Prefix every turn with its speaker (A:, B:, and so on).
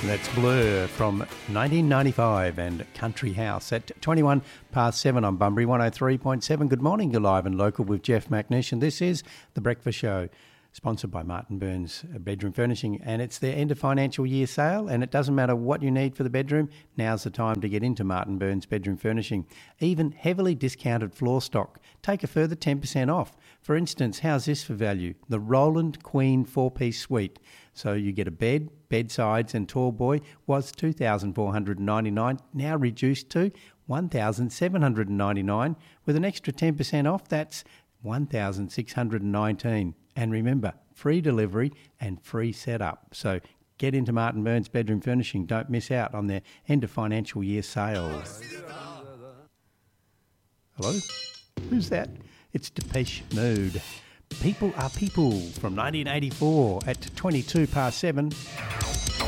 A: That's Blur from 1995 and Country House at 21 past 7 on Bunbury 103.7. Good morning, you're live and local with Jeff McNish, and this is The Breakfast Show, sponsored by Martin Burns Bedroom Furnishing, and it's their end of financial year sale, and it doesn't matter what you need for the bedroom, now's the time to get into Martin Burns Bedroom Furnishing. Even heavily discounted floor stock, take a further 10% off. For instance, how's this for value? The Roland Queen 4-piece suite. So you get a bed, bedsides and tall boy was $2,499, now reduced to $1,799. With an extra 10% off, that's $1,619. And remember, free delivery and free setup. So get into Martin Burns Bedroom Furnishing. Don't miss out on their end of financial year sales. Hello? Who's that? It's Depeche Mode. People Are People from 1984 at 22 past 7.